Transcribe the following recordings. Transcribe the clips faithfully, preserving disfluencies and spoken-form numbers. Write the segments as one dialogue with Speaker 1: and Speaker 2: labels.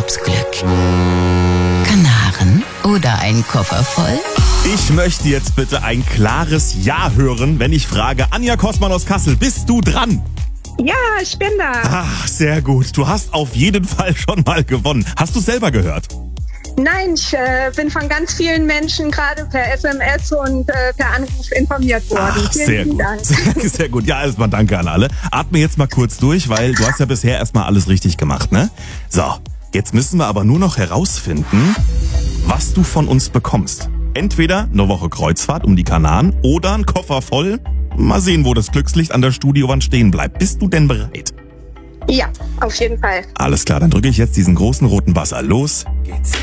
Speaker 1: Urlaubsglück? Kanaren oder ein Koffer voll?
Speaker 2: Ich möchte jetzt bitte ein klares Ja hören, wenn ich frage, Anja Kossmann aus Kassel, bist du dran?
Speaker 3: Ja, ich bin da.
Speaker 2: Ach, sehr gut. Du hast auf jeden Fall schon mal gewonnen. Hast du es selber gehört?
Speaker 3: Nein, ich äh, bin von ganz vielen Menschen gerade per S M S und äh, per Anruf informiert worden.
Speaker 2: Ach,
Speaker 3: Vielen,
Speaker 2: sehr
Speaker 3: vielen
Speaker 2: gut.
Speaker 3: Dank.
Speaker 2: Sehr, sehr gut. Ja, erstmal danke an alle. Atme jetzt mal kurz durch, weil du hast ja bisher erstmal alles richtig gemacht, ne? So, jetzt müssen wir aber nur noch herausfinden, was du von uns bekommst. Entweder eine Woche Kreuzfahrt um die Kanaren oder ein Koffer voll. Mal sehen, wo das Glückslicht an der Studiowand stehen bleibt. Bist du denn bereit?
Speaker 3: Ja, auf jeden Fall.
Speaker 2: Alles klar, dann drücke ich jetzt diesen großen roten Buzzer. Los geht's.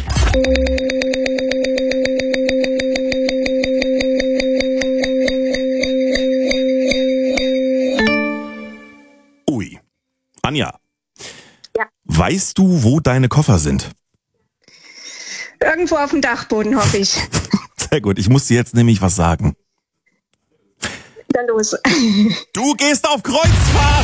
Speaker 2: Ui. Anja.
Speaker 3: Ja.
Speaker 2: Weißt du, wo deine Koffer sind?
Speaker 3: Irgendwo auf dem Dachboden, hoffe ich.
Speaker 2: Sehr gut, ich muss dir jetzt nämlich was sagen.
Speaker 3: Dann los.
Speaker 2: Du gehst auf Kreuzfahrt!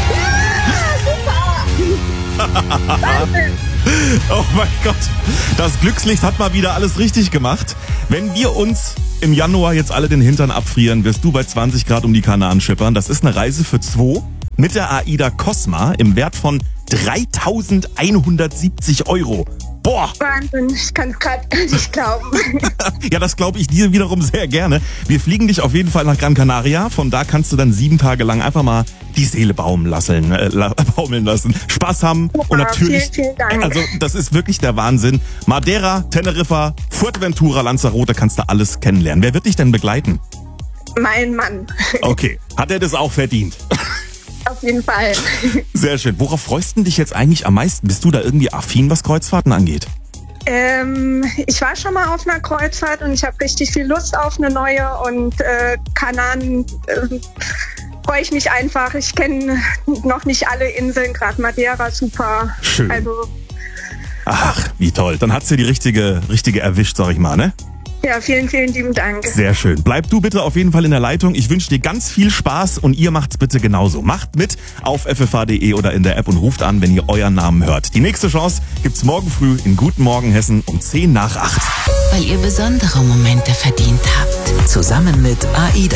Speaker 2: Oh mein Gott, das Glückslicht hat mal wieder alles richtig gemacht. Wenn wir uns im Januar jetzt alle den Hintern abfrieren, wirst du bei zwanzig Grad um die Kanaren schippern. Das ist eine Reise für zwei mit der AIDA Cosma im Wert von dreitausendeinhundertsiebzig Euro. Boah!
Speaker 3: Wahnsinn, ich kann es gerade nicht glauben.
Speaker 2: Ja, das glaube ich dir wiederum sehr gerne. Wir fliegen dich auf jeden Fall nach Gran Canaria. Von da kannst du dann sieben Tage lang einfach mal die Seele baumeln lassen, äh, baumeln lassen. Spaß haben
Speaker 3: Super,
Speaker 2: und natürlich,
Speaker 3: vielen, vielen Dank.
Speaker 2: also das ist wirklich der Wahnsinn. Madeira, Teneriffa, Fuerteventura, Lanzarote, kannst du alles kennenlernen. Wer wird dich denn begleiten?
Speaker 3: Mein Mann.
Speaker 2: Okay, hat er das auch verdient?
Speaker 3: Auf jeden Fall.
Speaker 2: Sehr schön. Worauf freust du dich jetzt eigentlich am meisten? Bist du da irgendwie affin, was Kreuzfahrten angeht?
Speaker 3: Ähm, ich war schon mal auf einer Kreuzfahrt und ich habe richtig viel Lust auf eine neue und äh, Kanaren äh, freue ich mich einfach. Ich kenne noch nicht alle Inseln, gerade Madeira, super.
Speaker 2: Schön.
Speaker 3: Also,
Speaker 2: Ach, wie toll. Dann hat's dir die richtige, richtige erwischt, sag ich mal, ne?
Speaker 3: ja, vielen, vielen lieben Dank.
Speaker 2: Sehr schön. Bleib du bitte auf jeden Fall in der Leitung. Ich wünsche dir ganz viel Spaß und ihr macht's bitte genauso. Macht mit auf f f h punkt d e oder in der App und ruft an, wenn ihr euren Namen hört. Die nächste Chance gibt's morgen früh in Guten Morgen Hessen um zehn nach acht.
Speaker 1: Weil ihr besondere Momente verdient habt. Zusammen mit AIDA.